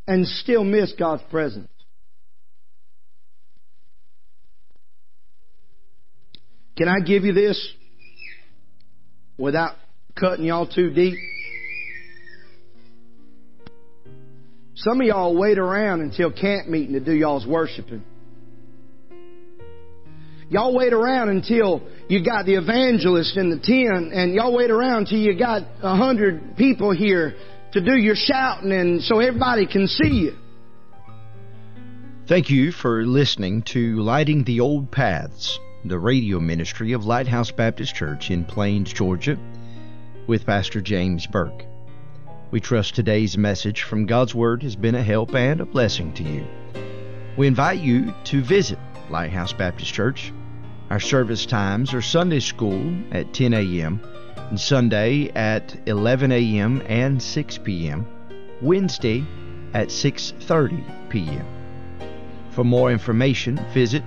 and still miss God's presence. Can I give you this without cutting y'all too deep? Some of y'all wait around until camp meeting to do y'all's worshiping. Y'all wait around until you got the evangelist in the tent, and y'all wait around until you got 100 people here to do your shouting, and so everybody can see you. Thank you for listening to Lighting the Old Paths, the radio ministry of Lighthouse Baptist Church in Plains, Georgia, with Pastor James Burke. We trust today's message from God's Word has been a help and a blessing to you. We invite you to visit Lighthouse Baptist Church. Our service times are Sunday school at 10 a.m., and Sunday at 11 a.m. and 6 p.m., Wednesday at 6:30 p.m. For more information, visit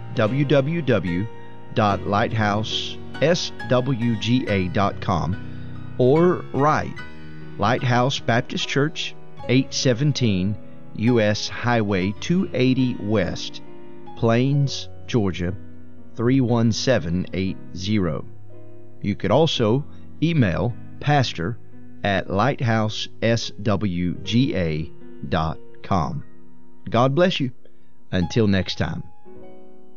www.lighthouseswga.com or write Lighthouse Baptist Church, 817 U.S. Highway 280 West, Plains, Georgia, 31780. You could also email pastor@lighthouseswga.com. God bless you. Until next time.